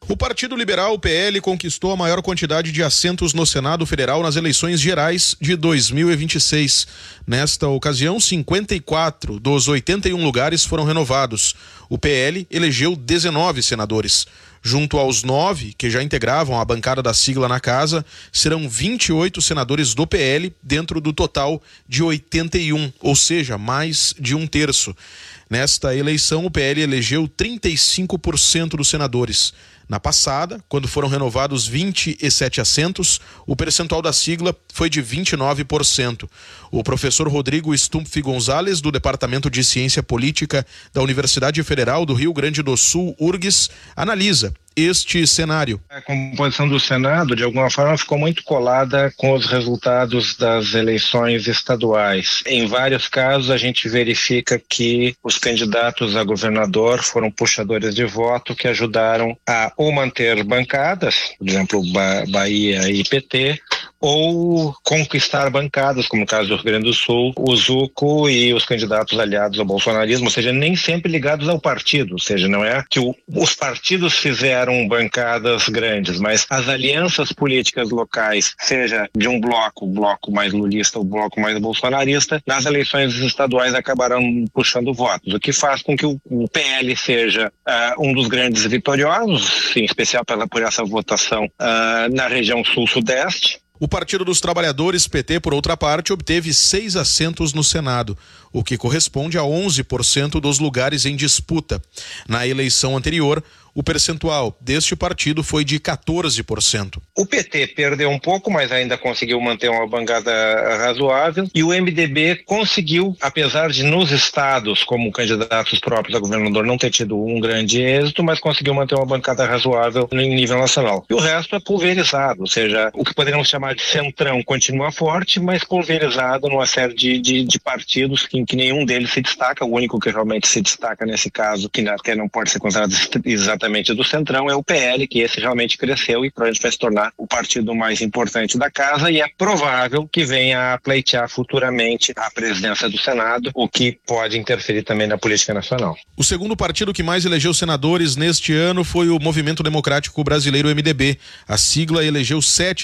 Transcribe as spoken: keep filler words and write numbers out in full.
O Partido Liberal, o P L, conquistou a maior quantidade de assentos no Senado Federal nas eleições gerais de dois mil e vinte e seis. Nesta ocasião, cinquenta e quatro dos oitenta e um lugares foram renovados. O P L elegeu dezenove senadores. Junto aos nove que já integravam a bancada da sigla na casa, serão vinte e oito senadores do P L dentro do total de oitenta e um, ou seja, mais de um terço. Nesta eleição, o P L elegeu trinta e cinco por cento dos senadores. Na passada, quando foram renovados vinte e sete assentos, o percentual da sigla foi de vinte e nove por cento. O professor Rodrigo Stumpf Gonzalez, do Departamento de Ciência Política da Universidade Federal do Rio Grande do Sul, U R G S, analisa este cenário. A composição do Senado, de alguma forma, ficou muito colada com os resultados das eleições estaduais. Em vários casos, a gente verifica que os candidatos a governador foram puxadores de voto que ajudaram a ou manter bancadas, por exemplo, Bahia e P T, ou conquistar bancadas, como no caso do Rio Grande do Sul, o Zuco e os candidatos aliados ao bolsonarismo, ou seja, nem sempre ligados ao partido, ou seja, não é que o, os partidos fizeram bancadas grandes, mas as alianças políticas locais, seja de um bloco, o bloco mais lulista, o bloco mais bolsonarista, nas eleições estaduais acabaram puxando votos, o que faz com que o, o P L seja uh, um dos grandes vitoriosos, em especial pela, por essa votação uh, na região sul-sudeste. O Partido dos Trabalhadores, P T, por outra parte, obteve seis assentos no Senado, o que corresponde a onze por cento dos lugares em disputa. Na eleição anterior, o percentual deste partido foi de quatorze por cento. O P T perdeu um pouco, mas ainda conseguiu manter uma bancada razoável, e o M D B conseguiu, apesar de nos estados, como candidatos próprios a governador, não ter tido um grande êxito, mas conseguiu manter uma bancada razoável em nível nacional. E o resto é pulverizado, ou seja, o que poderíamos chamar de centrão continua forte, mas pulverizado numa série de, de, de partidos em que nenhum deles se destaca. O único que realmente se destaca nesse caso, que até não pode ser considerado exatamente do centrão, é o P L, que esse realmente cresceu e provavelmente vai se tornar o partido mais importante da casa, e é provável que venha a pleitear futuramente a presidência do Senado, o que pode interferir também na política nacional. O segundo partido que mais elegeu senadores neste ano foi o Movimento Democrático Brasileiro, M D B. A sigla elegeu sete